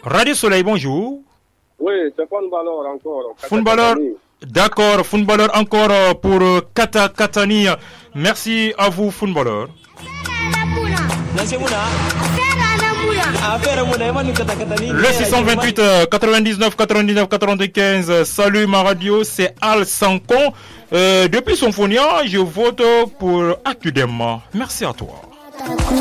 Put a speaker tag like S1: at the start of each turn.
S1: Radio Soleil, bonjour.
S2: Oui, c'est footballeur encore.
S1: Footballeur, d'accord, footballeur encore pour Kata Katani. Merci à vous, footballeur. Le 628 99 99 95. Salut ma radio, c'est Al Sankon. Depuis Symphonia, je vote pour Akudema. Merci à toi.